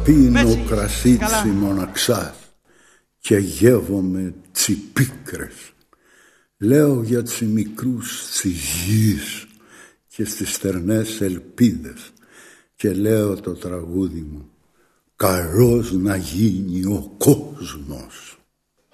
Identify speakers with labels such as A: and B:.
A: Πίνω κρασί της μοναξάς και γεύομαι τσιπίκρες. Λέω για τους μικρούς της γης και στις στερνές ελπίδες και λέω το τραγούδι μου: καλός να γίνει ο κόσμος.